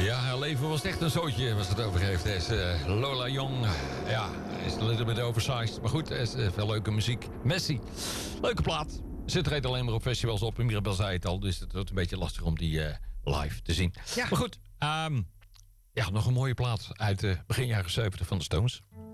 Ja, haar leven was echt een zootje, was het over heeft. Is, Lola Young, ja, is een little bit oversized. Maar goed, is veel leuke muziek. Messi, leuke plaat. Ze treedt alleen maar op festivals op. En Mirabel zei het al, dus het wordt een beetje lastig om die live te zien. Ja. Maar goed, ja, nog een mooie plaat uit begin jaren 70 van de Stones.